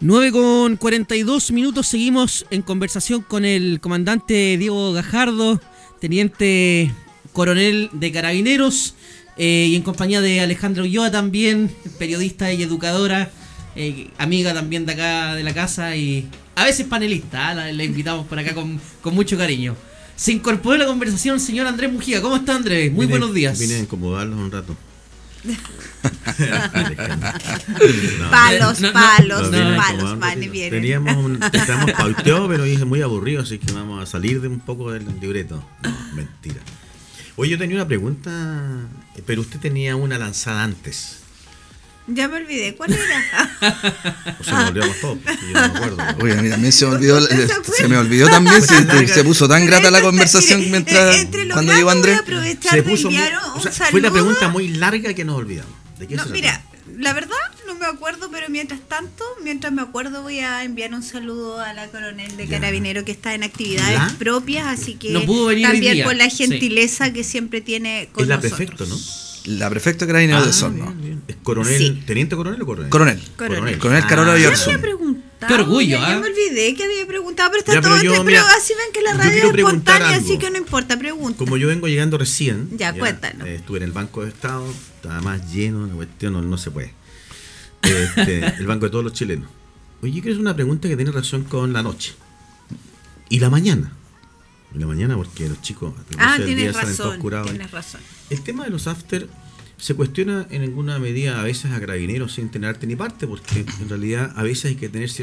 9:42, seguimos en conversación con el comandante Diego Gajardo, teniente coronel de Carabineros, y en compañía de Alejandra Ulloa también, periodista y educadora, amiga también de acá de la casa y a veces panelista, la invitamos por acá con mucho cariño. Se incorporó a la conversación el señor Andrés Mujica. ¿Cómo está, Andrés? Muy buenos días. Vine a incomodarlos un rato. Palos, vale, bien. Estamos pauteados, pero es muy aburrido, así que vamos a salir de un poco del libreto. No, mentira. Oye, yo tenía una pregunta, pero usted tenía una lanzada antes. Ya me olvidé, ¿cuál era? O sea, nos olvidamos todos, yo no me acuerdo. Oye, a mí también se me olvidó también, se puso tan grata la conversación mientras cuando llegó Andrés. Se puso fue la pregunta muy larga que nos olvidamos. ¿De qué no, mira, la verdad no me acuerdo, pero mientras me acuerdo voy a enviar un saludo a la coronel de Carabinero que está en actividades propias, así que no pudo venir también por la gentileza que siempre tiene con nosotros. Es la prefecto, ¿no? La prefecta de Carabineros de Osorno. ¿Es coronel, teniente coronel o coronel? Coronel Carola Villarzo. Qué orgullo, ya me olvidé que había preguntado, pero está todo pero así ven que la radio es espontánea, así que no importa, pregunta. Como yo vengo llegando recién, ya cuéntanos. Estuve en el Banco de Estado, estaba más lleno, la cuestión no se puede. El banco de todos los chilenos. Oye, quiero hacer una pregunta que tiene relación con la noche y la mañana. Porque los chicos tienes razón. El tema de los after se cuestiona en alguna medida a veces a Carabineros sin tener arte ni parte, porque en realidad a veces hay que tener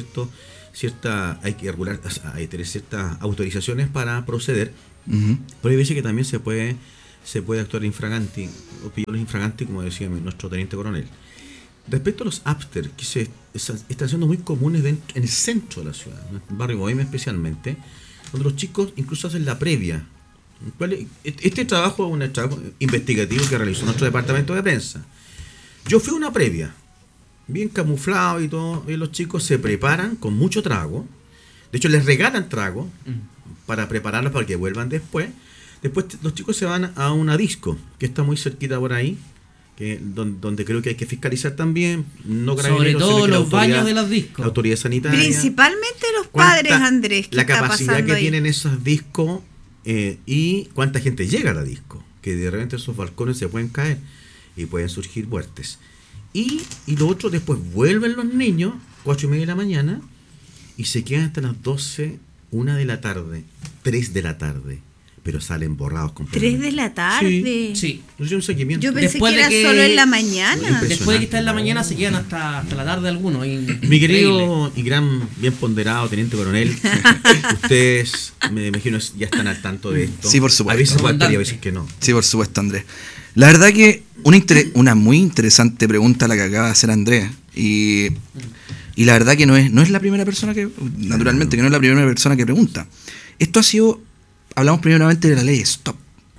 hay que tener ciertas autorizaciones para proceder, pero hay veces que también se puede actuar infraganti, o pillarlos infraganti, como decía nuestro teniente coronel. Respecto a los after, que están siendo muy comunes en el centro de la ciudad, en el barrio Bohemia especialmente, donde los chicos incluso hacen la previa. Este trabajo es un trabajo investigativo que realizó nuestro departamento de prensa. Yo fui a una previa, bien camuflado y todo, y los chicos se preparan con mucho trago. De hecho, les regalan trago para prepararlos para que vuelvan después. Después los chicos se van a una disco, que está muy cerquita por ahí, donde creo que hay que fiscalizar también, sobre todo los baños de las discos, la autoridad sanitaria, principalmente los padres, Andrés, la capacidad que tienen esos discos y cuánta gente llega a la disco, que de repente esos balcones se pueden caer y pueden surgir muertes. Y lo otro, después vuelven los niños 4:30 de la mañana y se quedan hasta las 12, 1 de la tarde, 3 de la tarde, pero salen borrados completamente. 3 de la tarde. Sí. Yo pensé que era solo en la mañana. Después de que está en la mañana se quedan hasta la tarde algunos. Mi querido y gran, bien ponderado teniente coronel, ustedes, me imagino, ya están al tanto de esto. Sí, por supuesto. A veces puede y a veces que no. Sí, por supuesto, Andrés. La verdad que una muy interesante pregunta la que acaba de hacer Andrés. Y la verdad que no es la primera persona que, naturalmente, que no es la primera persona que pregunta. Esto ha sido... Hablamos primeramente de la ley STOP.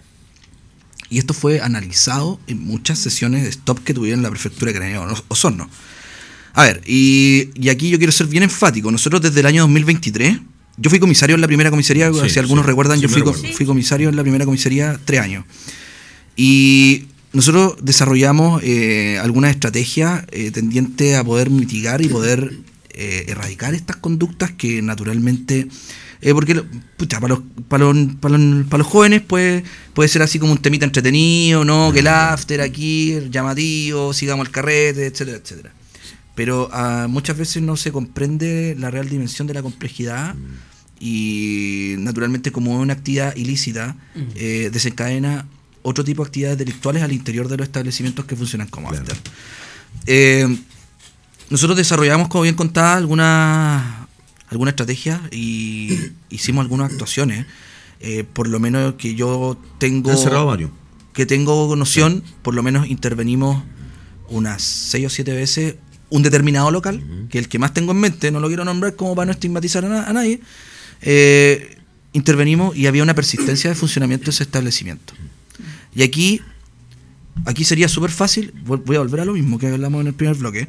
Y esto fue analizado en muchas sesiones de STOP que tuvieron la prefectura de Carabineros Osorno. A ver, y aquí yo quiero ser bien enfático. Nosotros desde el año 2023, yo fui comisario en la primera comisaría, si algunos recuerdan, yo fui comisario en la primera comisaría 3 años. Y nosotros desarrollamos algunas estrategias tendientes a poder mitigar y poder erradicar estas conductas que naturalmente... porque para los jóvenes puede ser así como un temita entretenido, ¿no? Que el after aquí, el llamativo, sigamos el carrete, etcétera, etcétera. Pero muchas veces no se comprende la real dimensión de la complejidad y naturalmente como una actividad ilícita desencadena otro tipo de actividades delictuales al interior de los establecimientos que funcionan como after. Nosotros desarrollamos, como bien contaba, alguna estrategia y hicimos algunas actuaciones, por lo menos que yo tengo... Han cerrado varios. Que tengo noción, por lo menos intervenimos unas 6 o 7 veces un determinado local, que es el que más tengo en mente, no lo quiero nombrar como para no estigmatizar a nadie, intervenimos y había una persistencia de funcionamiento de ese establecimiento. Y aquí sería súper fácil, voy a volver a lo mismo que hablamos en el primer bloque,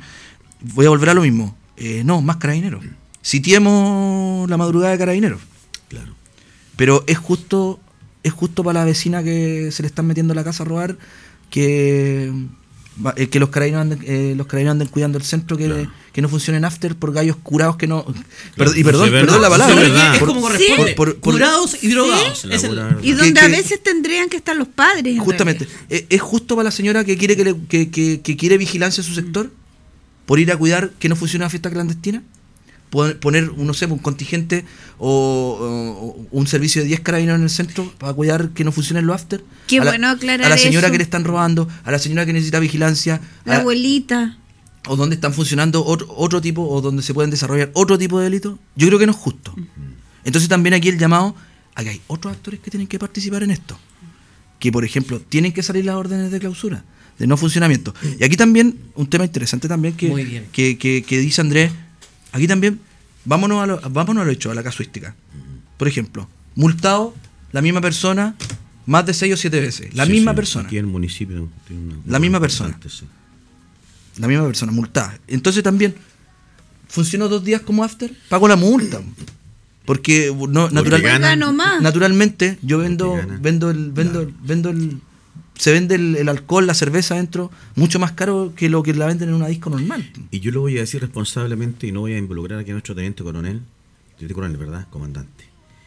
más Carabineros. Sitiemos la madrugada de Carabineros. Claro. Pero es justo para la vecina que se le están metiendo a la casa a robar que que los carabineros anden cuidando el centro, que no funcionen after por gallos curados que no... Perdón la palabra. Es como corresponde. Curados y drogados. ¿Sí? Y donde a veces tendrían que estar los padres. Justamente. ¿Es justo para la señora que quiere que quiere vigilancia en su sector por ir a cuidar que no funcione la fiesta clandestina? Poner, no sé, un contingente o un servicio de 10 carabineros en el centro para cuidar que no funcionen los after. Qué bueno aclarar a la señora eso. que le están robando, a la señora que necesita vigilancia, la abuelita, o donde están funcionando otro tipo, o donde se pueden desarrollar otro tipo de delitos. Yo creo que no es justo. Entonces también aquí el llamado a que hay otros actores que tienen que participar en esto, que por ejemplo tienen que salir las órdenes de clausura, de no funcionamiento. Y aquí también un tema interesante también que dice Andrés. Aquí también, vámonos a lo hecho, a la casuística. Por ejemplo, multado, la misma persona, más de 6 o 7 veces. La misma persona. Aquí en el municipio tiene la misma persona. La misma persona, multada. Entonces también, ¿funcionó 2 días como after? Pago la multa. Porque naturalmente yo se vende el alcohol, la cerveza dentro, mucho más caro que lo que la venden en una disco normal. Y yo lo voy a decir responsablemente y no voy a involucrar aquí a nuestro teniente coronel, ¿verdad? Comandante.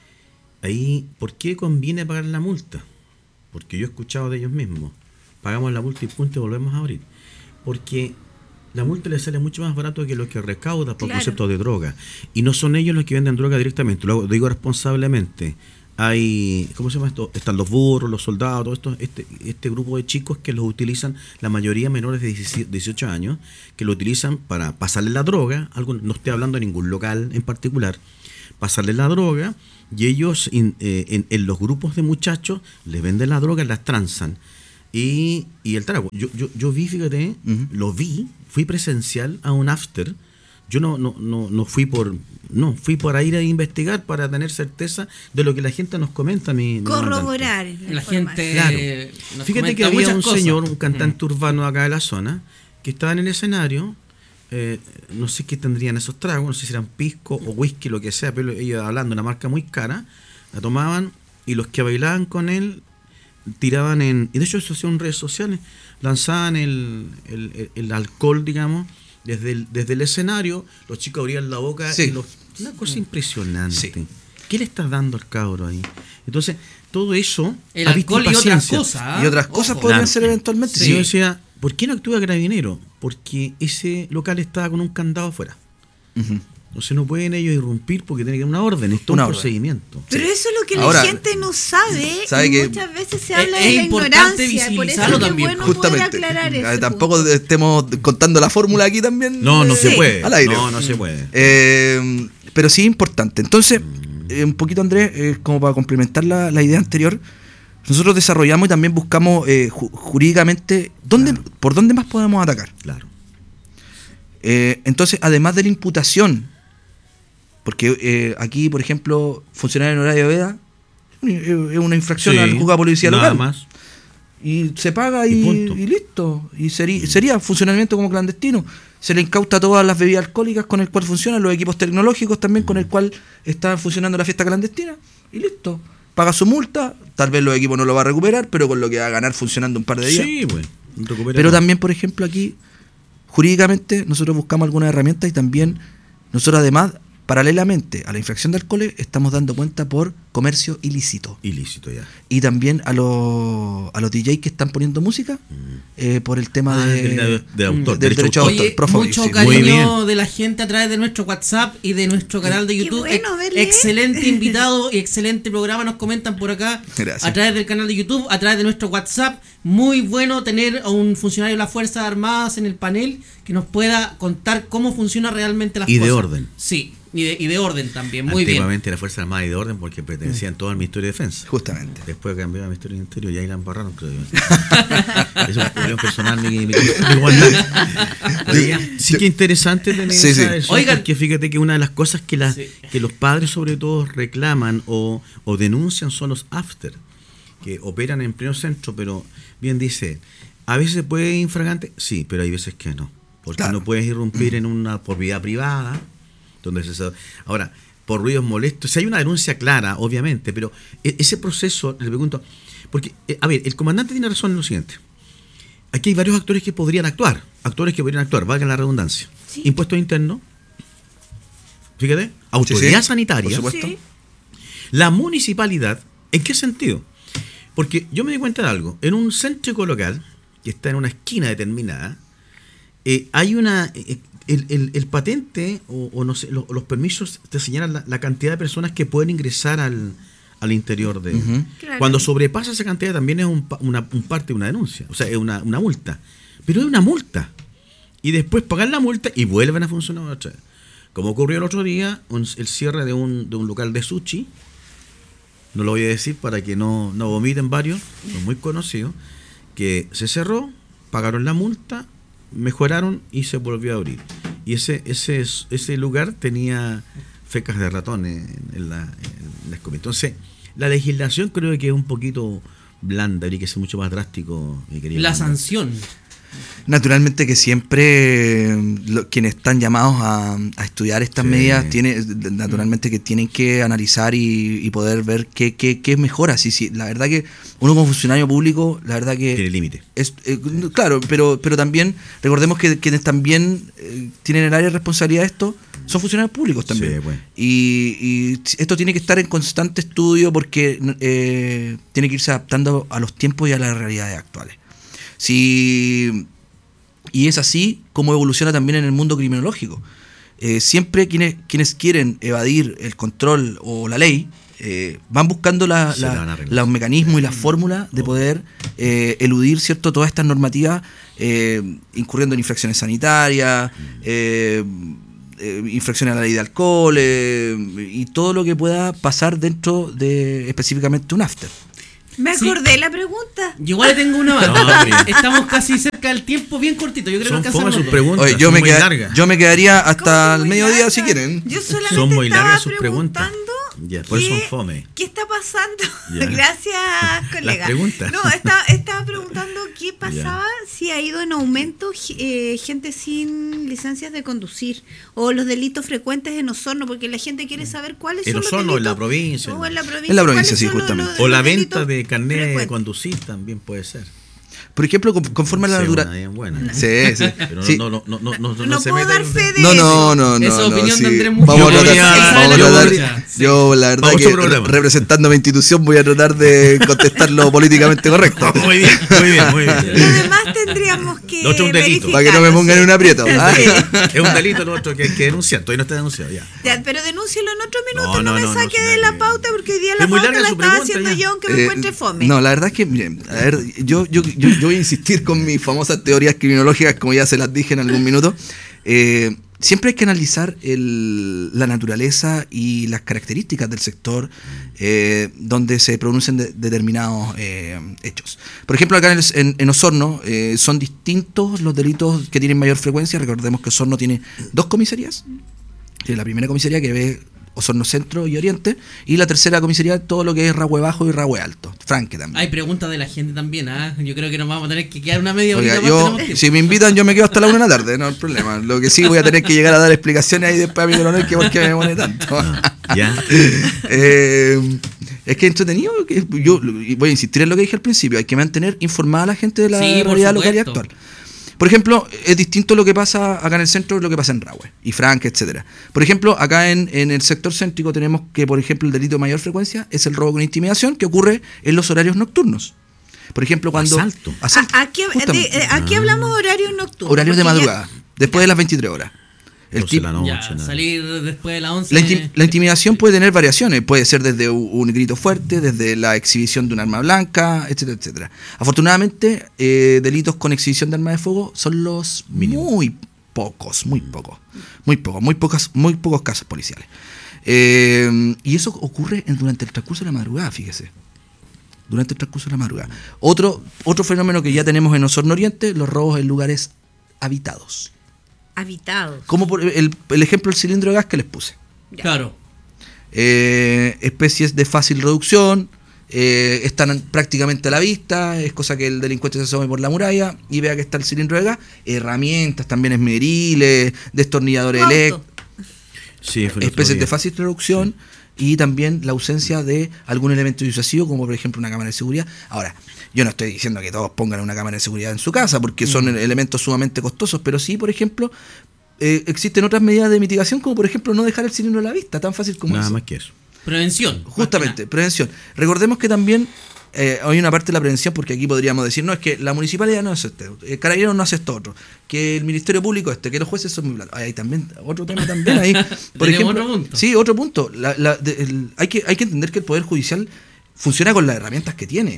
Ahí, ¿por qué conviene pagar la multa? Porque yo he escuchado de ellos mismos. Pagamos la multa y punto y volvemos a abrir. Porque la multa les sale mucho más barato que lo que recauda por concepto de droga. Y no son ellos los que venden droga directamente, lo digo responsablemente. Hay, ¿cómo se llama esto? Están los burros, los soldados, todo esto, este grupo de chicos que los utilizan, la mayoría menores de 18 años, que lo utilizan para pasarle la droga, no estoy hablando de ningún local en particular, pasarle la droga, y ellos en los grupos de muchachos les venden la droga y las transan. Y el trago. Yo vi, fíjate, fui presencial a un after. Yo no fui por ir a investigar para tener certeza de lo que la gente nos comenta. Corroborar. La gente. Claro. Fíjate que había un señor, un cantante urbano acá de la zona, que estaba en el escenario. No sé qué tendrían esos tragos, no sé si eran pisco o whisky, lo que sea, pero ellos hablando de una marca muy cara, la tomaban y los que bailaban con él tiraban y de hecho eso hacía en redes sociales, lanzaban el alcohol, digamos. Desde el escenario, los chicos abrían la boca una cosa impresionante. Sí. ¿Qué le estás dando al cabro ahí? Entonces, todo eso... El alcohol y otras cosas. Y otras cosas podrían ser eventualmente. Sí. Yo decía, ¿por qué no actúa Carabinero? Porque ese local estaba con un candado afuera. Entonces no pueden ellos irrumpir porque tiene que haber una orden, esto es un procedimiento. Pero eso es lo que la gente no sabe y que muchas veces se habla de la ignorancia. Por eso es también. Bueno justamente. Aclarar eso. Tampoco estemos contando la fórmula aquí también. No se puede. Al aire. No se puede. Pero sí es importante. Entonces, un poquito Andrés, como para complementar la idea anterior, nosotros desarrollamos y también buscamos jurídicamente por dónde más podemos atacar. Claro. Entonces, además de la imputación, porque aquí, por ejemplo, funcionario en horario de veda es una infracción al juzgado de policía local. Más. Y se paga y listo. Y sería funcionamiento como clandestino. Se le incauta todas las bebidas alcohólicas con el cual funcionan, los equipos tecnológicos también con el cual está funcionando la fiesta clandestina. Y listo. Paga su multa, tal vez los equipos no lo va a recuperar, pero con lo que va a ganar funcionando un par de días. Sí, bueno. Pero también, por ejemplo, aquí, jurídicamente, nosotros buscamos algunas herramientas y también nosotros además, paralelamente a la infracción de alcoholes, estamos dando cuenta por comercio ilícito. Ilícito, ya. Y también a los DJs que están poniendo música por el tema de autor, del derecho de autor. Mucho cariño de la gente a través de nuestro WhatsApp y de nuestro canal de YouTube. Excelente invitado y excelente programa. Nos comentan por acá. Gracias. A través del canal de YouTube, a través de nuestro WhatsApp. Muy bueno tener a un funcionario de las Fuerzas Armadas en el panel que nos pueda contar cómo funciona realmente las cosas. Y de orden. Sí. Y de orden también, muy bien. Antiguamente la Fuerza Armada y de orden porque pertenecían todos al Ministerio de Defensa. Justamente. Después cambió al Ministerio del Interior y ahí la embarraron, creo yo. Es un problema personal, mi igualdad. Sí que interesante tener esa Oigan, porque fíjate que una de las cosas que los padres sobre todo reclaman o denuncian son los after, que operan en pleno centro, pero bien dice, a veces se puede ir infragante, sí, pero hay veces que no. Porque no puedes irrumpir en una propiedad privada. Ahora, por ruidos molestos, si hay una denuncia clara, obviamente, pero ese proceso, le pregunto, porque, a ver, el comandante tiene razón en lo siguiente. aquí hay varios actores que podrían actuar, valga la redundancia. Sí. Impuestos internos, fíjate, autoridad sanitaria, por supuesto. Sí. la municipalidad. ¿En qué sentido? Porque yo me di cuenta de algo. En un céntrico local, que está en una esquina determinada, hay una... el patente, o no sé, los permisos te señalan la cantidad de personas que pueden ingresar al interior de... Ujú. Claro. Cuando sobrepasa esa cantidad también es un parte de una denuncia, o sea, es una multa. Pero es una multa. Y después pagan la multa y vuelven a funcionar otra vez. Como ocurrió el otro día, el cierre de un local de sushi, no lo voy a decir para que no vomiten varios, son muy conocidos, que se cerró, pagaron la multa, mejoraron y se volvió a abrir. Y ese lugar tenía fecas de ratones en las comidas. Entonces, la legislación creo que es un poquito blanda, habría que ser mucho más drástico, mi querido. La sanción. Naturalmente que siempre quienes están llamados a estudiar estas Sí. medidas naturalmente que tienen que analizar y poder ver qué mejora. Sí, la verdad que uno como funcionario público, la verdad que Tiene límite. es claro, pero también recordemos que quienes también tienen el área de responsabilidad de esto son funcionarios públicos también. Sí, bueno. Y esto tiene que estar en constante estudio porque tiene que irse adaptando a los tiempos y a las realidades actuales. Y es así como evoluciona también en el mundo criminológico. Siempre quienes quieren evadir el control o la ley van buscando Se la van a arreglar. los mecanismos y las fórmulas de poder eludir, ¿cierto?, todas estas normativas, incurriendo en infracciones sanitarias, infracciones a la ley de alcohol y todo lo que pueda pasar dentro de específicamente un after. Me Sí. acordé la pregunta. Yo igual le tengo una más. No, bien. Estamos casi cerca del tiempo, bien cortito. Yo creo Son que fome alcanzamos sus dos. preguntas, Oye, son muy largas. yo me quedaría hasta el ¿Cómo muy mediodía larga? si quieren. Yo solamente Son muy estaba largas sus preguntas. preguntando Ya, por eso son fome. ¿Qué está pasando? Ya. Gracias, colega. Las preguntas. No, estaba preguntando qué pasaba si ha ido en aumento gente sin licencias de conducir o los delitos frecuentes en Osorno, porque la gente quiere saber cuáles En son los Osorno, delitos. en la provincia. O en la provincia. En la provincia, ¿cuáles sí, son justamente. O la los venta delitos de carnet de frecuentes? conducir también puede ser. Por ejemplo, conforme a la Sí, naturaleza. una bien buena. Sí, sí. Pero Sí. no No se puedo meta dar en- fe de No, eso. Esa opinión de sí. Andrés Muñoz. Vamos a Yo voy tratar, a- vamos a yo tratar- voy a- yo la verdad Para que otro programa. representando a mi institución voy a tratar de contestar lo políticamente correcto. Muy bien, muy bien, muy bien. Lo demás tendríamos que Lo otro es un delito. Para que no me pongan en un aprieto. ¿ah? Sí. Es un delito lo otro que hay que denunciar. Todavía no está denunciado ya. Ya, pero denúncielo en otro minuto, No, no, me no, saque no, de sí, la no, pauta porque hoy día Es la muy pauta larga la su estaba pregunta haciendo ya. yo, aunque me encuentre fome. No, la verdad es que, miren, a ver, yo voy a insistir con mis famosas teorías criminológicas, como ya se las dije en algún minuto. Siempre hay que analizar la naturaleza y las características del sector donde se pronuncian determinados hechos. Por ejemplo, acá en Osorno son distintos los delitos que tienen mayor frecuencia. Recordemos que Osorno tiene 2 comisarías. Tiene la primera comisaría que ve Osorno Centro y Oriente, y la tercera comisaría todo lo que es Rahue Bajo y Rahue Alto, Franque también. Hay preguntas de la gente también, ¿ah? Yo creo que nos vamos a tener que quedar una media Oiga, horita más, yo, tenemos tiempo. si me invitan, yo me quedo hasta la 1 de la tarde, no hay problema. Lo que sí voy a tener que llegar a dar explicaciones ahí después a mi coronel, que por qué me demoré tanto. Ya. Es que entretenido, que yo voy a insistir en lo que dije al principio, hay que mantener informada a la gente de la Sí, por realidad local y supuesto. actual. Por ejemplo, es distinto lo que pasa acá en el centro de lo que pasa en Rahue y Franque, etcétera. Por ejemplo, acá en el sector céntrico tenemos que, por ejemplo, el delito de mayor frecuencia es el robo con intimidación, que ocurre en los horarios nocturnos. Por ejemplo, cuando... Asalto. Justamente. Aquí hablamos de horarios nocturnos. Horarios de porque ya- madrugada, después de las 23 horas. El 12 de la noche, Ya, nada. salir después de las 11. La intimidación puede tener variaciones, puede ser desde un grito fuerte, desde la exhibición de un arma blanca, etcétera, etcétera. Afortunadamente, delitos con exhibición de arma de fuego son los muy pocos casos policiales. Y eso ocurre durante el transcurso de la madrugada, fíjese. Durante el transcurso de la madrugada. Otro fenómeno que ya tenemos en Osorno Oriente, los robos en lugares habitados. Habitados. Como por el ejemplo del cilindro de gas que les puse. Claro. Especies de fácil reducción, están prácticamente a la vista, es cosa que el delincuente se asome por la muralla y vea que está el cilindro de gas, herramientas, también esmeriles, destornilladores Auto. eléctricos, Sí, fue el otro especies día. de fácil reducción y también la ausencia de algún elemento disuasivo, como por ejemplo una cámara de seguridad. Ahora, Yo no estoy diciendo que todos pongan una cámara de seguridad en su casa, porque son elementos sumamente costosos, pero sí, por ejemplo, existen otras medidas de mitigación, como por ejemplo no dejar el cilindro a la vista, tan fácil como Nada eso. más que eso. Prevención. Justamente, prevención. Recordemos que también hay una parte de la prevención, porque aquí podríamos decir, no, es que la municipalidad no hace esto, Carabineros no hace esto otro, que el Ministerio Público que los jueces son muy blancos. Hay también otro tema también ahí. Por ejemplo, otro punto. Sí, otro punto. Hay que entender que el Poder Judicial funciona con las herramientas que tiene.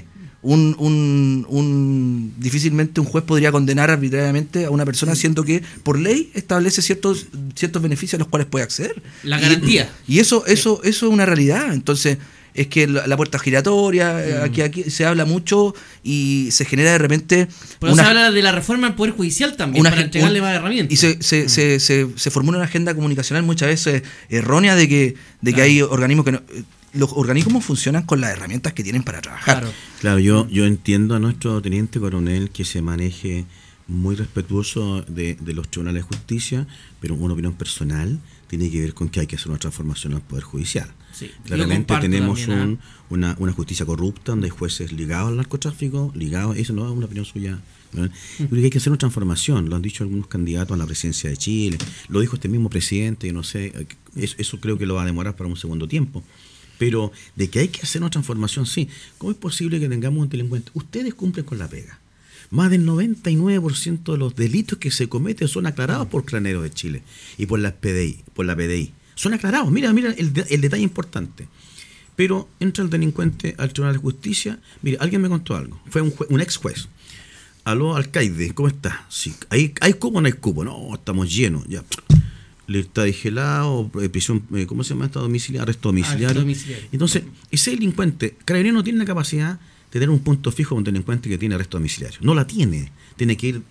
Difícilmente un juez podría condenar arbitrariamente a una persona, siendo que por ley establece ciertos beneficios a los cuales puede acceder. La garantía. Y eso es una realidad. Entonces, es que la puerta giratoria, aquí se habla mucho y se genera de repente... Pero se habla de la reforma al Poder Judicial también, para entregarle más herramientas. Y se formula una agenda comunicacional muchas veces errónea de que hay organismos que no... Los organismos funcionan con las herramientas que tienen para trabajar. Claro, yo entiendo a nuestro teniente coronel que se maneje muy respetuoso de los tribunales de justicia, pero una opinión personal tiene que ver con que hay que hacer una transformación al Poder Judicial. Sí, claramente tenemos una justicia corrupta donde hay jueces ligados al narcotráfico, eso no es una opinión suya. ¿No? Yo creo que hay que hacer una transformación, lo han dicho algunos candidatos a la presidencia de Chile, lo dijo este mismo presidente, no sé, eso creo que lo va a demorar para un segundo tiempo. Pero de que hay que hacer una transformación, sí. ¿Cómo es posible que tengamos un delincuente? Ustedes cumplen con la pega. Más del 99% de los delitos que se cometen son aclarados por Carabineros de Chile y por la PDI. Son aclarados. Mira el detalle importante. Pero entra el delincuente al Tribunal de Justicia. Mire, alguien me contó algo. Fue un ex juez. Aló, alcaide, ¿cómo está? Sí, ¿hay cupo o no hay cupo? No, estamos llenos. Ya. Libertad gelado, prisión, ¿cómo se llama esto? Arresto domiciliario. Entonces, ese delincuente, Carabineros no tiene la capacidad de tener un punto fijo con un delincuente que tiene arresto domiciliario. No la tiene. Tiene que ir